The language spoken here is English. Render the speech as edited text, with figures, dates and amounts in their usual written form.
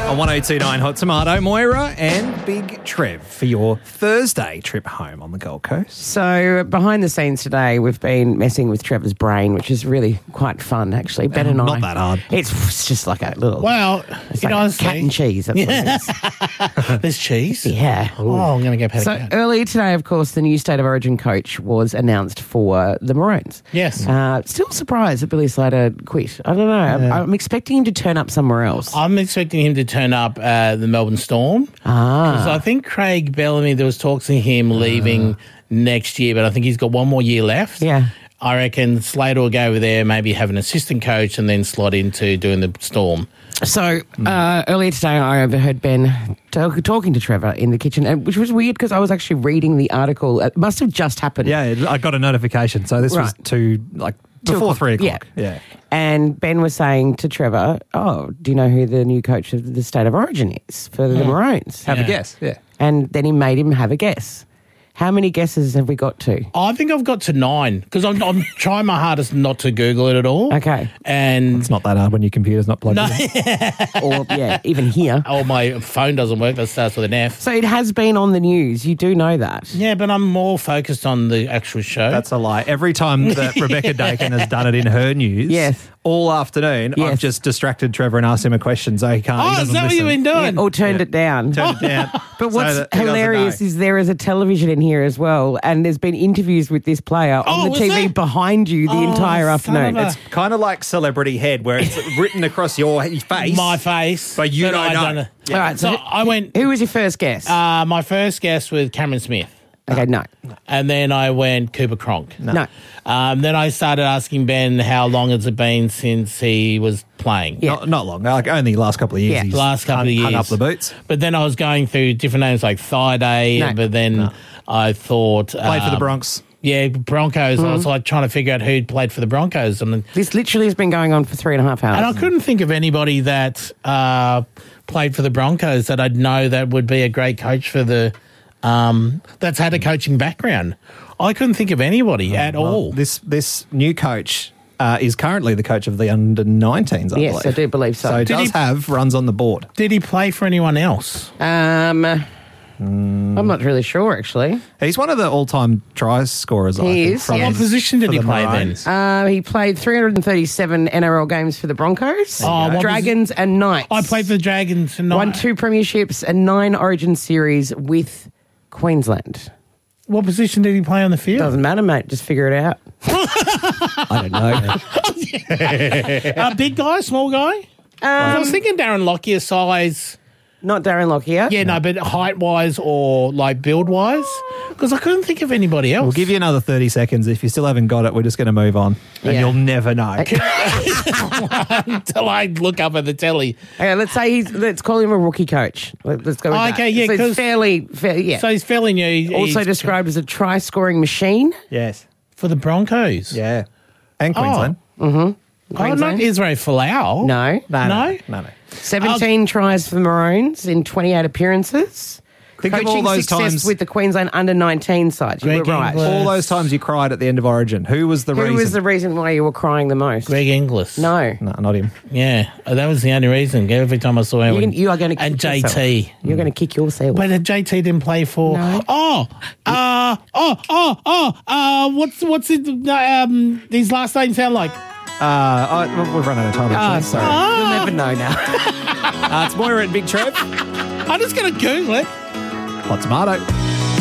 On 1029 Hot Tomato, Moira and Big Trev for your Thursday trip home on the Gold Coast. So behind the scenes today, we've been messing with Trevor's brain, which is really quite fun, actually. Ben and I. Not that hard. It's just like a little... Well, it's you like know, honestly, cat and cheese. That's what it is. there's cheese. Yeah. Oh, I'm going to go pat So a cat. earlier today, of course, the new State of Origin coach was announced for the Maroons. Yes. Still surprised that Billy Slater quit. I don't know. I'm expecting him to turn up somewhere else. I'm expecting him to turn up the Melbourne Storm. Because I think Craig Bellamy, there was talks of him leaving next year, but I think he's got one more year left. Yeah. I reckon Slater will go over there, maybe have an assistant coach and then slot into doing the Storm. So earlier today, I overheard Ben talking to Trevor in the kitchen, which was weird because I was actually reading the article. It must have just happened. Yeah, I got a notification. So this was before 3 o'clock. Yeah. And Ben was saying to Trevor, "Oh, do you know who the new coach of the State of Origin is for the Maroons?" Have a guess. Yeah. And then he made him have a guess. How many guesses have we got to? I think I've got to 9 because I'm trying my hardest not to Google it at all. Okay. And It's not that hard when your computer's not plugged in. Or, even here. oh, my phone doesn't work. That starts with an F. So it has been on the news. You do know that. Yeah, but I'm more focused on the actual show. That's a lie. Every time that Rebecca Dakin has done it in her news, Yes. all afternoon, Yes. I've just distracted Trevor and asked him a question so he can't. he is doesn't that what listen. you've been doing? Or turned it down. Turn it down. But so what's that he doesn't hilarious know. is there is a television in here as well, and there's been interviews with this player on the was TV there? behind you the entire afternoon. of a- It's kind of like Celebrity Head, where it's written across your face. My face. But you don't I know. Yeah. All right, So I went, Who was your first guess? my first guess was Cameron Smith. Okay, no. And then I went Cooper Cronk. No. Then I started asking Ben how long has it been since he was playing. Yeah. Not long, like only the last couple of years. Yeah. He's Last couple of hung years. up the boots. But then I was going through different names like Thaiday, No. but then I thought... Played for the Bronx. Yeah, Broncos. I was like trying to figure out who'd played for the Broncos. And This literally has been going on for 3.5 hours. And I couldn't think of anybody that played for the Broncos that I'd know that would be a great coach for the that's had a coaching background. I couldn't think of anybody at all. This new coach is currently the coach of the under-19s, I Yes, believe. I do believe so. So he Did does have runs on the board. Did he play for anyone else? I'm not really sure, actually. He's one of the all-time try scorers, I He think. is, from- yes. What position did for he the play then? Maroons. He played 337 NRL games for the Broncos, Oh, what Dragons and Knights. I played for the Dragons tonight. Won 2 premierships and 9 Origin series with Queensland. What position did he play on the field? Doesn't matter, mate. Just figure it out. I don't know. Big guy, small guy? I was thinking Darren Lockyer size. Not Darren Lockyer. Yeah, no, but height-wise or like build-wise? Because I couldn't think of anybody else. We'll give you another 30 seconds. If you still haven't got it, we're just going to move on. And Yeah. you'll never know. Until I look up at the telly. Okay, let's call him a rookie coach. Let's go with that. Okay, yeah, So 'cause- it's fairly, yeah. So he's fairly new. Also He's described as a try-scoring machine. Yes. for the Broncos. Yeah. And Queensland. Oh, not Queensland? Israel Folau. No. No? No. 17 tries for the Maroons in 28 appearances. Think of all Coaching those success times. with the Queensland under-19 side. You Greg were right. Inglis. All those times you cried at the end of Origin. Who was the Who reason? was the reason why you were crying the most? Greg Inglis. No. No, not him. Yeah, that was the only reason. Every time I saw him. You are going to kick And yourself. JT. You're going to kick yourself. But JT didn't play for. No. What's it? His last name sound like? We've run out of time. Oh, actually. sorry. You'll never know now. It's Moira and Big Trev. I'm just going to Google it. Hot tomato.